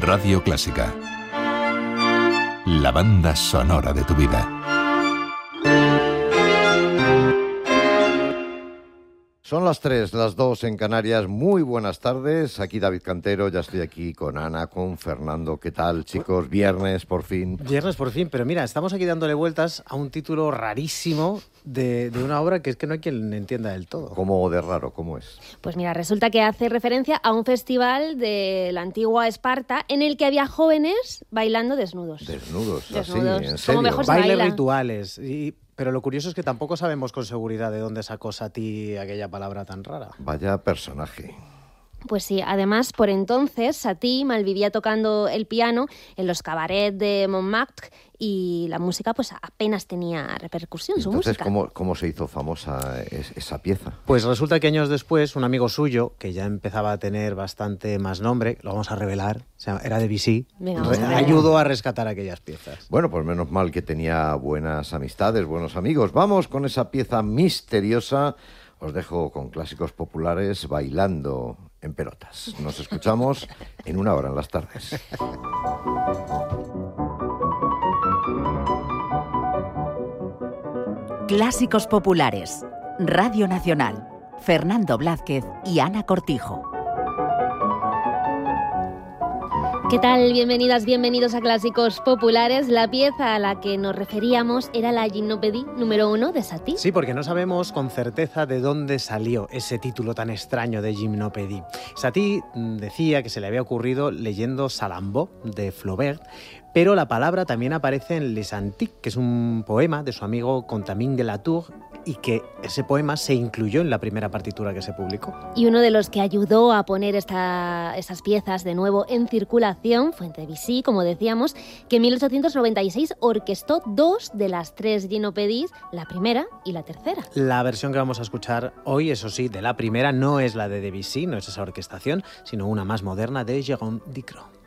Radio Clásica. La banda sonora de tu vida. Son las 3, las 2 en Canarias. Muy buenas tardes. Aquí David Cantero, ya estoy aquí con Ana, con Fernando. ¿Qué tal, chicos? Viernes, por fin. Viernes, por fin. Pero mira, estamos aquí dándole vueltas a un título rarísimo de una obra que es que no hay quien entienda del todo. ¿Cómo de raro? ¿Cómo es? Pues mira, resulta que hace referencia a un festival de la antigua Esparta en el que había jóvenes bailando desnudos. Desnudos, así, Desnudos. en serio. Como mejor se Bailes baila. rituales. Pero lo curioso es que tampoco sabemos con seguridad de dónde sacó Satie aquella palabra tan rara. Vaya personaje. Pues sí, además, por entonces, Satie malvivía tocando el piano en los cabarets de Montmartre y la música pues apenas tenía repercusión, su Entonces, música. ¿cómo se hizo famosa esa pieza? Pues resulta que años después, un amigo suyo, que ya empezaba a tener bastante más nombre, lo vamos a revelar, era Debussy, Venga, vamos a ver. ayudó a rescatar aquellas piezas. Bueno, pues menos mal que tenía buenas amistades, buenos amigos. Vamos con esa pieza misteriosa. Os dejo con clásicos populares bailando en pelotas. Nos escuchamos en una hora en las tardes. Clásicos populares. Radio Nacional. Fernando Blázquez y Ana Cortijo. ¿Qué tal? Bienvenidas, bienvenidos a Clásicos Populares. La pieza a la que nos referíamos era la Gymnopédie número 1 de Satie. Sí, porque no sabemos con certeza de dónde salió ese título tan extraño de Gymnopédie. Satie decía que se le había ocurrido leyendo Salammbô de Flaubert, pero la palabra también aparece en Les Antiques, que es un poema de su amigo Contamine de la Tour, y que ese poema se incluyó en la primera partitura que se publicó. Y uno de los que ayudó a poner esas piezas de nuevo en circulación fue Debussy, como decíamos, que en 1896 orquestó 2 de las 3 Gymnopédies, la primera y la tercera. La versión que vamos a escuchar hoy, eso sí, de la primera, no es la de Debussy, no es esa orquestación, sino una más moderna de Jérôme Dicrot.